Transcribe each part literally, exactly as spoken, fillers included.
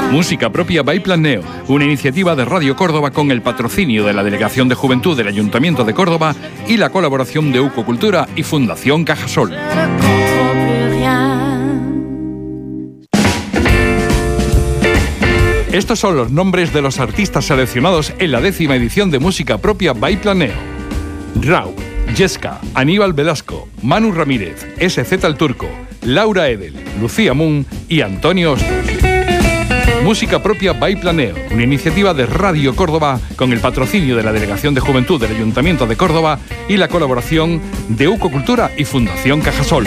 Música propia by Plan Neo, una iniciativa de Radio Córdoba con el patrocinio de la Delegación de Juventud del Ayuntamiento de Córdoba y la colaboración de UCO Cultura y Fundación Cajasol. Estos son los nombres de los artistas seleccionados en la décima edición de Música propia by Plan Neo. Rau, Yesca, Aníbal Velasco, Manu Ramírez, S Z el Turco, Laura Edel, Lucía Moon y Antonio Hostos. Música propia by Plan Neo, una iniciativa de Radio Córdoba con el patrocinio de la Delegación de Juventud del Ayuntamiento de Córdoba y la colaboración de UCO Cultura y Fundación Cajasol.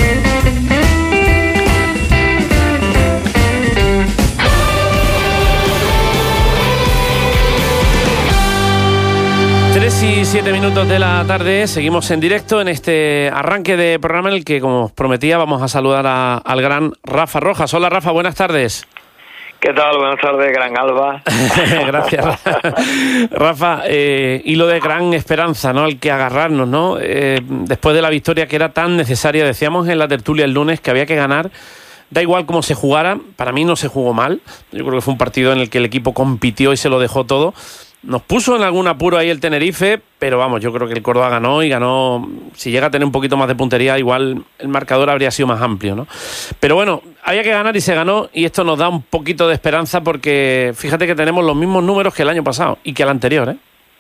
Tres y siete minutos de la tarde, seguimos en directo en este arranque de programa en el que, como os prometía, vamos a saludar a, al gran Rafa Rojas. Hola Rafa, buenas tardes. ¿Qué tal? Buenas tardes, gran Alba. Gracias, Rafa. Eh, hilo de gran esperanza, ¿no? Al que agarrarnos, ¿no? Eh, después de la victoria que era tan necesaria, decíamos en la tertulia el lunes que había que ganar. Da igual cómo se jugara, para mí no se jugó mal. Yo creo que fue un partido en el que el equipo compitió y se lo dejó todo. Nos puso en algún apuro ahí el Tenerife, pero vamos, yo creo que el Córdoba ganó y ganó. Si llega a tener un poquito más de puntería, igual el marcador habría sido más amplio, ¿no? Pero bueno, había que ganar y se ganó, y esto nos da un poquito de esperanza porque fíjate que tenemos los mismos números que el año pasado y que el anterior, ¿eh?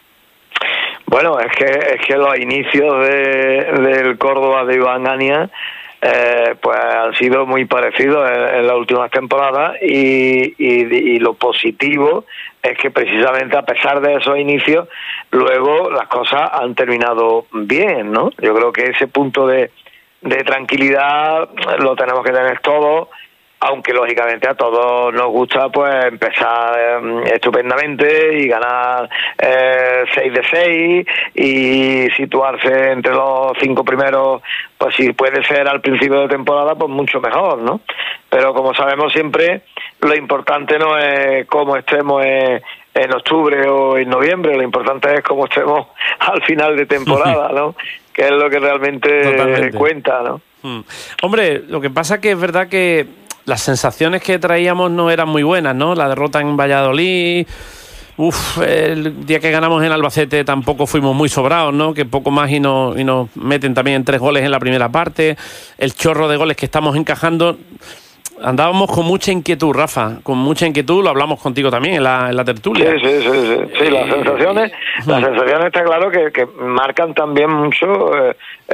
Bueno, es que es que los inicios de, del Córdoba de Iván Ania Eh, pues han sido muy parecidos en, en las últimas temporadas y, y, y lo positivo es que precisamente a pesar de esos inicios luego las cosas han terminado bien, ¿no? Yo creo que ese punto de, de tranquilidad lo tenemos que tener todos, aunque lógicamente a todos nos gusta pues empezar eh, estupendamente y ganar eh, seis de seis y situarse entre los cinco primeros, pues si puede ser al principio de temporada, pues mucho mejor, ¿no? Pero como sabemos siempre, lo importante no es cómo estemos en, en octubre o en noviembre, lo importante es cómo estemos al final de temporada, ¿no? Que es lo que realmente Totalmente. cuenta, ¿no? Hmm. Hombre, lo que pasa que es verdad que las sensaciones que traíamos no eran muy buenas, ¿no? La derrota en Valladolid, uf, el día que ganamos en Albacete tampoco fuimos muy sobrados, ¿no? Que poco más y nos, y nos meten también tres goles en la primera parte, el chorro de goles que estamos encajando. Andábamos con mucha inquietud, Rafa, con mucha inquietud, lo hablamos contigo también en la, en la tertulia. Sí, sí, sí, sí, sí las sensaciones, las sensaciones está claro que, que marcan también mucho eh,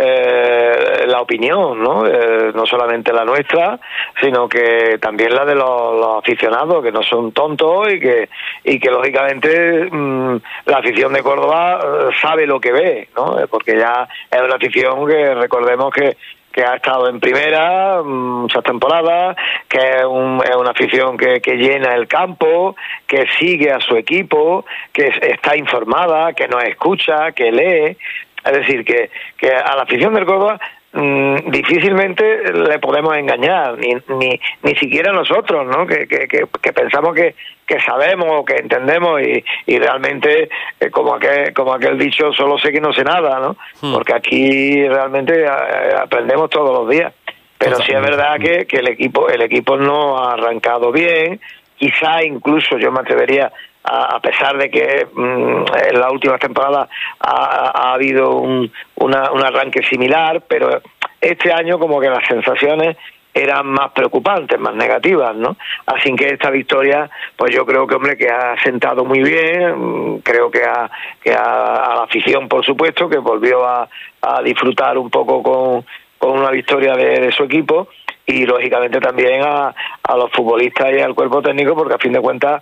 eh, la opinión, ¿no? Eh, no solamente la nuestra, sino que también la de los, los aficionados, que no son tontos y que y que lógicamente mmm, la afición de Córdoba sabe lo que ve, ¿no? Porque ya es una afición que recordemos que que ha estado en primera muchas temporadas, que es, un, es una afición que, que llena el campo, que sigue a su equipo, que está informada, que nos escucha, que lee. Es decir, que, que a la afición del Córdoba mmm, difícilmente le podemos engañar, ni ni ni siquiera nosotros, ¿no? Que, que, que, que pensamos que, que sabemos o que entendemos y, y realmente, eh, como aquel como aquel dicho, solo sé que no sé nada, ¿no? Hmm. Porque aquí realmente eh, aprendemos todos los días. Pero sí es verdad que, que el equipo el equipo no ha arrancado bien, quizá incluso yo me atrevería a pesar de que mmm, en las últimas temporadas ha, ha habido un, una, un arranque similar, pero este año como que las sensaciones eran más preocupantes, más negativas, ¿no? Así que esta victoria, pues yo creo que, hombre, que ha sentado muy bien, creo que a, que a, a la afición, por supuesto, que volvió a, a disfrutar un poco con, con una victoria de, de su equipo, y lógicamente también a, a los futbolistas y al cuerpo técnico, porque a fin de cuentas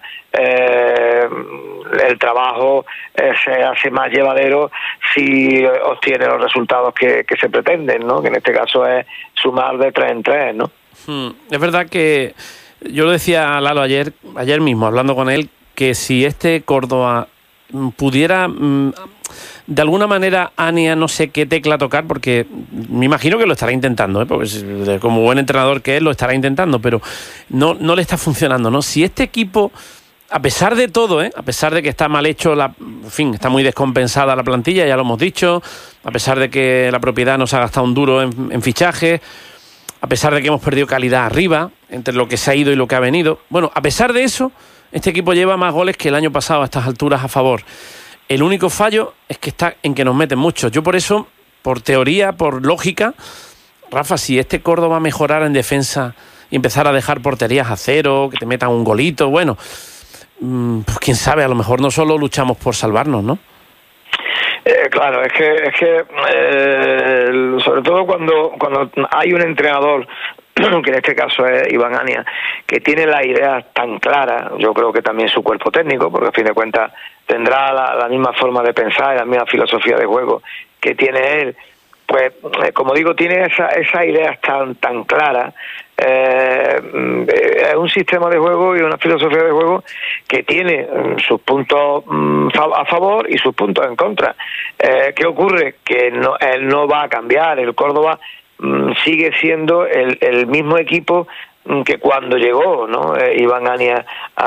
eh, el trabajo eh, se hace más llevadero si obtiene los resultados que, que se pretenden, ¿no? Que en este caso es sumar de tres en tres, ¿no? Hmm. Es verdad que yo lo decía a Lalo ayer, ayer mismo hablando con él, que si este Córdoba pudiera de alguna manera, Ania, no sé qué tecla tocar, porque me imagino que lo estará intentando, ¿eh? Porque como buen entrenador que es, lo estará intentando, pero no, no le está funcionando, ¿no? Si este equipo, a pesar de todo, ¿eh? A pesar de que está mal hecho, la, en fin, está muy descompensada la plantilla, ya lo hemos dicho, a pesar de que la propiedad nos ha gastado un duro en, en fichajes, a pesar de que hemos perdido calidad arriba, entre lo que se ha ido y lo que ha venido. Bueno, a pesar de eso, este equipo lleva más goles que el año pasado a estas alturas a favor. El único fallo es que está en que nos meten muchos. Yo por eso, por teoría, por lógica, Rafa, si este Córdoba mejorara en defensa y empezar a dejar porterías a cero, que te metan un golito, bueno, pues quién sabe, a lo mejor no solo luchamos por salvarnos, ¿no? Eh, claro, es que es que eh, sobre todo cuando cuando hay un entrenador, que en este caso es Iván Ania, que tiene las ideas tan claras, yo creo que también su cuerpo técnico, porque a fin de cuentas tendrá la, la misma forma de pensar y la misma filosofía de juego que tiene él, pues eh, como digo, tiene esa, esas ideas tan tan claras. Eh, es un sistema de juego y una filosofía de juego que tiene um, sus puntos um, a favor y sus puntos en contra. Eh, ¿Qué ocurre? Que no, él no va a cambiar. El Córdoba um, sigue siendo el, el mismo equipo um, que cuando llegó, ¿no? Eh, Iván Ania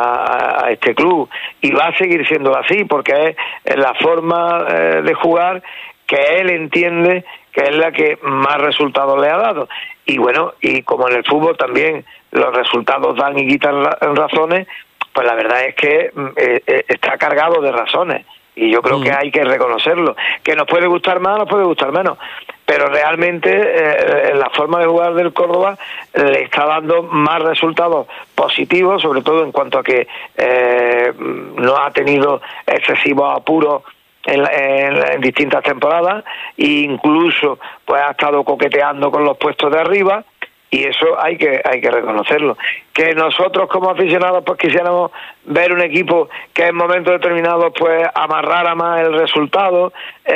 a, a este club, y va a seguir siendo así porque es la forma eh, de jugar que él entiende que es la que más resultados le ha dado. Y bueno, y como en el fútbol también los resultados dan y quitan razones, pues la verdad es que eh, está cargado de razones. Y yo creo mm. que hay que reconocerlo. Que nos puede gustar más, nos puede gustar menos. Pero realmente eh, la forma de jugar del Córdoba le está dando más resultados positivos, sobre todo en cuanto a que eh, no ha tenido excesivos apuros En, en, en distintas temporadas, e incluso pues ha estado coqueteando con los puestos de arriba, y eso hay que hay que reconocerlo. Que nosotros como aficionados pues quisiéramos ver un equipo que en momentos determinados pues amarrara más el resultado,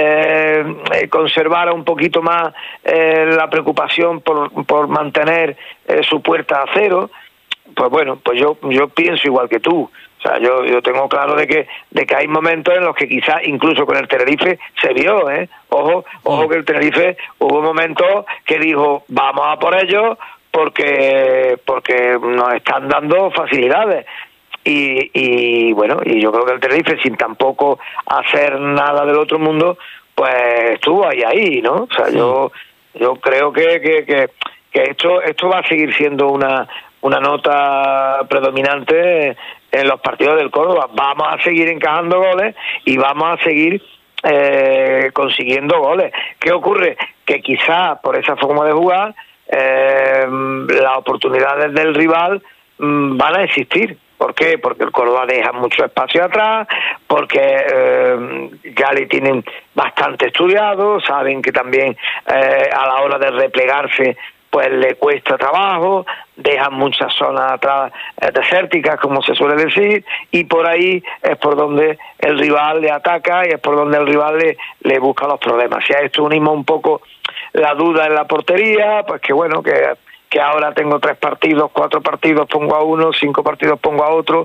eh, conservara un poquito más eh, la preocupación por, por mantener eh, su puerta a cero, pues bueno, pues yo yo pienso igual que tú. O sea, yo yo tengo claro de que de que hay momentos en los que quizás incluso con el Tenerife se vio, ¿eh? Ojo, ojo que el Tenerife hubo momentos que dijo, vamos a por ellos porque porque nos están dando facilidades. Y, y bueno, y yo creo que el Tenerife, sin tampoco hacer nada del otro mundo, pues estuvo ahí ahí, ¿no? O sea, yo yo creo que que que, que esto esto va a seguir siendo una una nota predominante en los partidos del Córdoba. Vamos a seguir encajando goles y vamos a seguir eh, consiguiendo goles. ¿Qué ocurre? Que quizás por esa forma de jugar eh, las oportunidades del rival mm, van a existir. ¿Por qué? Porque el Córdoba deja mucho espacio atrás, porque eh, ya le tienen bastante estudiado, saben que también eh, a la hora de replegarse pues le cuesta trabajo, dejan muchas zonas atrás eh, desérticas, como se suele decir, y por ahí es por donde el rival le ataca y es por donde el rival le, le busca los problemas. Si a esto unimos un poco la duda en la portería, pues que bueno, que, que ahora tengo tres partidos, cuatro partidos pongo a uno, cinco partidos pongo a otro,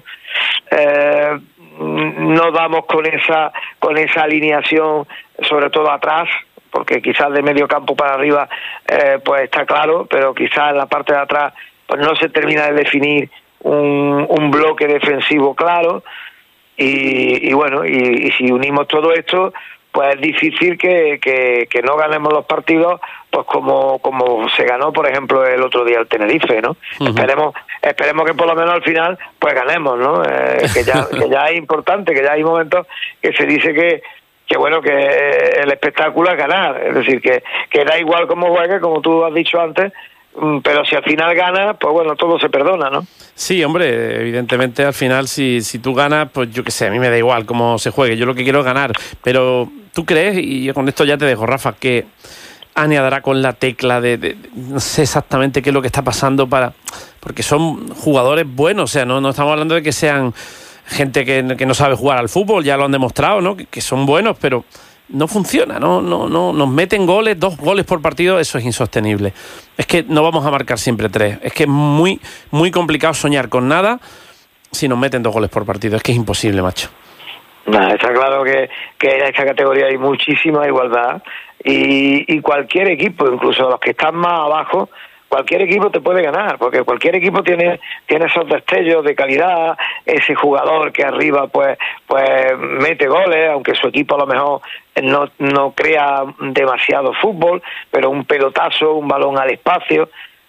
eh, no damos con esa, con esa alineación, sobre todo atrás, porque quizás de medio campo para arriba eh, pues está claro, pero quizás en la parte de atrás pues no se termina de definir un, un bloque defensivo claro, y, y bueno, y, y si unimos todo esto, pues es difícil que, que, que no ganemos los partidos pues como como se ganó, por ejemplo, el otro día el Tenerife, ¿no? Uh-huh. Esperemos esperemos que por lo menos al final pues ganemos, ¿no? Eh, que ya que ya es importante, que ya hay momentos que se dice que que bueno, que el espectáculo es ganar, es decir, que, que da igual cómo juegue, como tú has dicho antes, pero si al final ganas, pues bueno, todo se perdona, ¿no? Sí, hombre, evidentemente al final si, si tú ganas, pues yo qué sé, a mí me da igual cómo se juegue, yo lo que quiero es ganar, pero ¿tú crees, y con esto ya te dejo, Rafa, que Ania dará con la tecla de, de, de no sé exactamente qué es lo que está pasando para, porque son jugadores buenos, o sea, no, no estamos hablando de que sean gente que, que no sabe jugar al fútbol, ya lo han demostrado, ¿no? Que, que son buenos, pero no funciona, ¿no? No, no, nos meten goles, dos goles por partido, eso es insostenible. Es que no vamos a marcar siempre tres. Es que es muy, muy complicado soñar con nada si nos meten dos goles por partido. Es que es imposible, macho. Nah, está claro que, que en esta categoría hay muchísima igualdad y, y cualquier equipo, incluso los que están más abajo, cualquier equipo te puede ganar, porque cualquier equipo tiene tiene esos destellos de calidad, ese jugador que arriba pues pues mete goles, aunque su equipo a lo mejor no no crea demasiado fútbol, pero un pelotazo, un balón al espacio,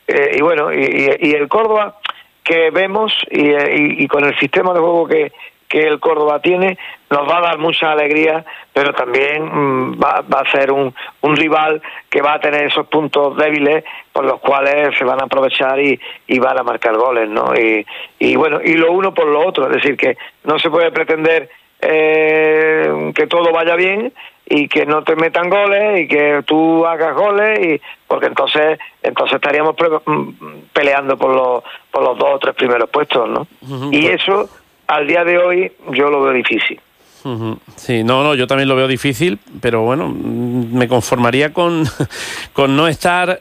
eh, y bueno, y, y, y el Córdoba que vemos y, y, y con el sistema de juego que, que el Córdoba tiene, nos va a dar mucha alegría, pero también mmm, va, va a ser un, un rival que va a tener esos puntos débiles por los cuales se van a aprovechar y, y van a marcar goles, ¿no? Y, y bueno, y lo uno por lo otro, es decir, que no se puede pretender eh, que todo vaya bien y que no te metan goles y que tú hagas goles, y porque entonces entonces estaríamos pre- peleando por los por los dos o tres primeros puestos, ¿no? Uh-huh. Y eso al día de hoy yo lo veo difícil. Uh-huh. Sí, no, no, yo también lo veo difícil, pero bueno, me conformaría con, con no estar,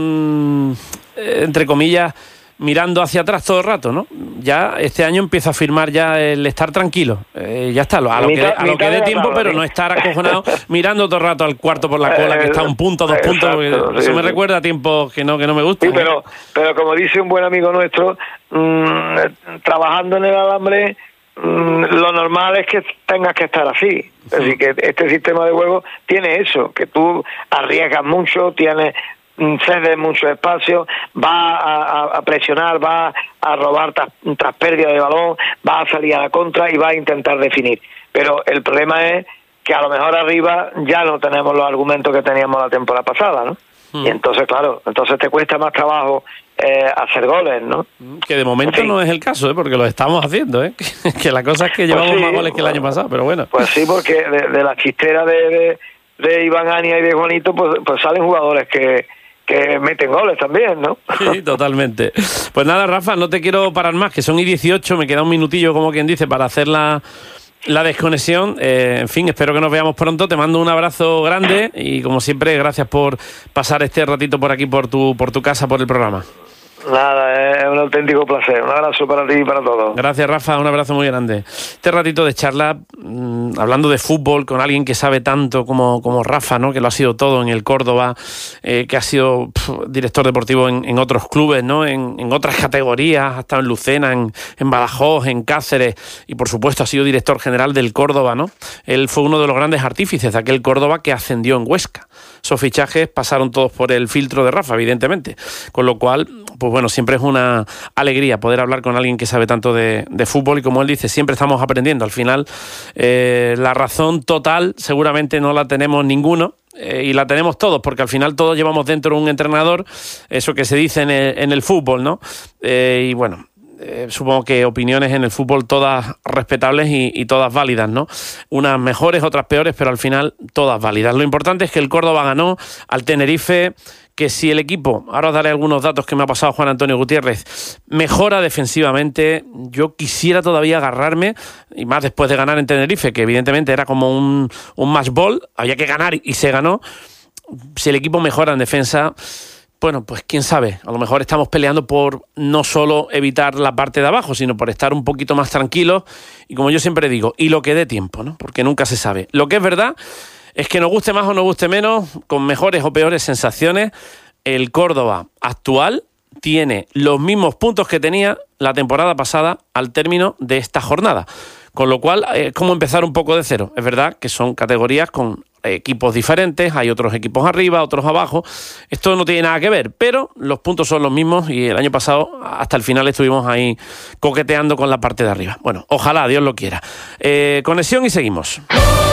mmm, entre comillas, mirando hacia atrás todo el rato, ¿no? Ya este año empieza a firmar ya el estar tranquilo. Eh, ya está, a lo que, a lo que dé tiempo, pero no estar acojonado mirando todo el rato al cuarto por la cola, que está a un punto, dos puntos. Exacto, eso sí, me sí. recuerda a tiempos que no, que no me gustan. Sí, pero, pero como dice un buen amigo nuestro, mmm, trabajando en el alambre, mmm, lo normal es que tengas que estar así. Es decir, que este sistema de juego tiene eso, que tú arriesgas mucho, tienes... cede mucho espacio, va a, a presionar, va a robar tras, tras pérdida de balón, va a salir a la contra y va a intentar definir. Pero el problema es que a lo mejor arriba ya no tenemos los argumentos que teníamos la temporada pasada, ¿no? Mm. Y entonces, claro, entonces te cuesta más trabajo eh, hacer goles, ¿no? Que de momento sí. No es el caso, ¿eh? Porque lo estamos haciendo, ¿eh? Que la cosa es que llevamos pues sí, más goles que el año pasado, pero bueno. Pues sí, porque de, de la chistera de, de, de Iván Ania y de Juanito, pues, pues salen jugadores que que meten goles también, ¿no? Sí, totalmente. Pues nada, Rafa, no te quiero parar más, que son y dieciocho, me queda un minutillo, como quien dice, para hacer la, la desconexión. Eh, en fin, espero que nos veamos pronto, te mando un abrazo grande y como siempre, gracias por pasar este ratito por aquí, por tu, por tu casa, por el programa. Nada, es un auténtico placer. Un abrazo para ti y para todos. Gracias, Rafa, un abrazo muy grande. Este ratito de charla, mmm, hablando de fútbol con alguien que sabe tanto como, como Rafa, ¿no? Que lo ha sido todo en el Córdoba, eh, que ha sido pff, director deportivo en, en otros clubes, ¿no? En, en otras categorías, ha estado en Lucena, en, en Badajoz, en Cáceres, y por supuesto ha sido director general del Córdoba, ¿no? Él fue uno de los grandes artífices de aquel Córdoba que ascendió en Huesca. Esos fichajes pasaron todos por el filtro de Rafa, evidentemente, con lo cual, pues bueno, siempre es una alegría poder hablar con alguien que sabe tanto de, de fútbol y como él dice, siempre estamos aprendiendo. Al final, eh, la razón total seguramente no la tenemos ninguno, eh, y la tenemos todos, porque al final todos llevamos dentro un entrenador, eso que se dice en el, en el fútbol, ¿no? Eh, y bueno... Eh, supongo que opiniones en el fútbol todas respetables y, y todas válidas, ¿no? Unas mejores, otras peores, pero al final todas válidas. Lo importante es que el Córdoba ganó al Tenerife, que si el equipo, ahora os daré algunos datos que me ha pasado Juan Antonio Gutiérrez, mejora defensivamente, yo quisiera todavía agarrarme, y más después de ganar en Tenerife, que evidentemente era como un, un match ball, había que ganar y se ganó. Si el equipo mejora en defensa... Bueno, pues quién sabe, a lo mejor estamos peleando por no solo evitar la parte de abajo, sino por estar un poquito más tranquilos y como yo siempre digo, y lo que dé tiempo, ¿no? Porque nunca se sabe. Lo que es verdad es que nos guste más o nos guste menos, con mejores o peores sensaciones, el Córdoba actual tiene los mismos puntos que tenía la temporada pasada al término de esta jornada. Con lo cual, es eh, como empezar un poco de cero. Es verdad que son categorías con equipos diferentes, hay otros equipos arriba, otros abajo. Esto no tiene nada que ver, pero los puntos son los mismos y el año pasado hasta el final estuvimos ahí coqueteando con la parte de arriba. Bueno, ojalá, Dios lo quiera. Eh, conexión y seguimos.